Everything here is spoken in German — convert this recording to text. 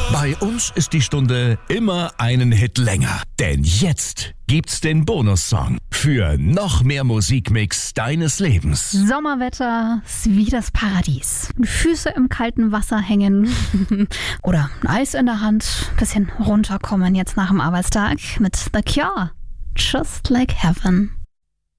Bei uns ist die Stunde immer einen Hit länger. Denn jetzt gibt's den Bonussong für noch mehr Musikmix deines Lebens. Sommerwetter ist wie das Paradies. Füße im kalten Wasser hängen oder ein Eis in der Hand. Bisschen runterkommen jetzt nach dem Arbeitstag mit The Cure. Just like heaven.